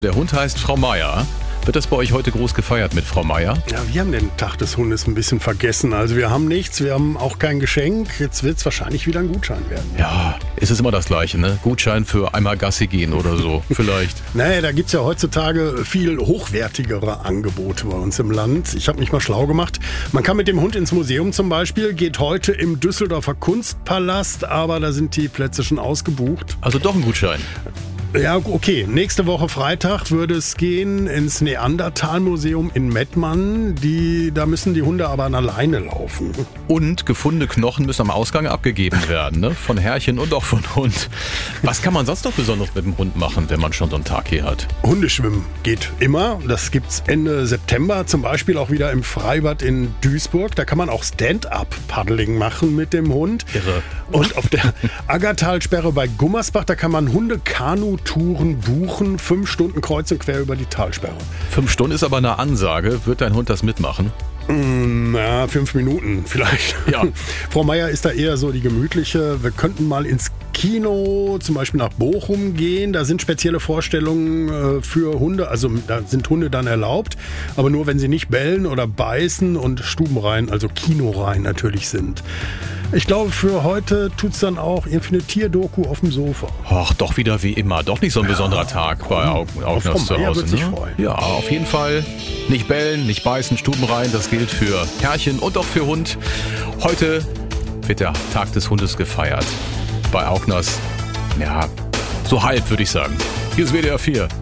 Der Hund heißt Frau Meier. Wird das bei euch heute groß gefeiert mit Frau Meier? Ja, wir haben den Tag des Hundes ein bisschen vergessen. Also wir haben nichts, wir haben auch kein Geschenk. Jetzt wird es wahrscheinlich wieder ein Gutschein werden. Ja, ist es immer das Gleiche, ne? Gutschein für einmal Gassi gehen oder so, vielleicht. Naja, da gibt es ja heutzutage viel hochwertigere Angebote bei uns im Land. Ich habe mich mal schlau gemacht. Man kann mit dem Hund ins Museum zum Beispiel, geht heute im Düsseldorfer Kunstpalast, aber da sind die Plätze schon ausgebucht. Also doch ein Gutschein. Ja, okay. Nächste Woche Freitag würde es gehen ins Neandertal-Museum in Mettmann. Da müssen die Hunde aber an alleine laufen. Und gefundene Knochen müssen am Ausgang abgegeben werden, ne? Von Herrchen und auch von Hund. Was kann man sonst noch besonders mit dem Hund machen, wenn man schon so einen Tag hier hat? Hundeschwimmen geht immer. Das gibt's Ende September, zum Beispiel auch wieder im Freibad in Duisburg. Da kann man auch Stand-up-Paddling machen mit dem Hund. Irre. Und auf der Aggertalsperre bei Gummersbach, da kann man Hunde-Kanu-Touren buchen. 5 Stunden kreuz und quer über die Talsperre. 5 Stunden ist aber eine Ansage. Wird dein Hund das mitmachen? Na, 5 Minuten vielleicht. Ja. Frau Meier ist da eher so die gemütliche. Wir könnten mal ins Kino, zum Beispiel nach Bochum gehen. Da sind spezielle Vorstellungen für Hunde. Also da sind Hunde dann erlaubt. Aber nur, wenn sie nicht bellen oder beißen und stubenrein, also kinorein natürlich sind. Ich glaube, für heute tut's dann auch irgendwie eine Tierdoku auf dem Sofa. Ach, doch wieder wie immer. Doch nicht so ein besonderer Tag bei Augners zu Hause. Wird sich freuen. Ja, auf jeden Fall. Nicht bellen, nicht beißen, Stuben rein. Das gilt für Herrchen und auch für Hund. Heute wird der Tag des Hundes gefeiert. Bei Augners, ja, so halb würde ich sagen. Hier ist WDR 4.